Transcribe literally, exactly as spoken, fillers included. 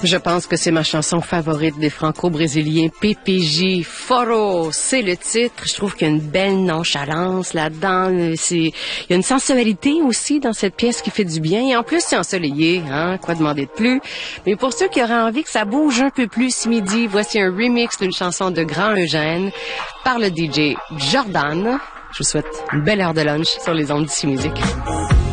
Je pense que c'est ma chanson favorite des Franco-Brésiliens, P P J. Foro, c'est le titre. Je trouve qu'il y a une belle nonchalance là-dedans. C'est, il y a une sensualité aussi dans cette pièce qui fait du bien. Et en plus, c'est ensoleillé, hein. Quoi demander de plus? Mais pour ceux qui auraient envie que ça bouge un peu plus ce midi, voici un remix d'une chanson de Grand Eugène par le D J Jordan. Je vous souhaite une belle heure de lunch sur les ondes d'ici musique.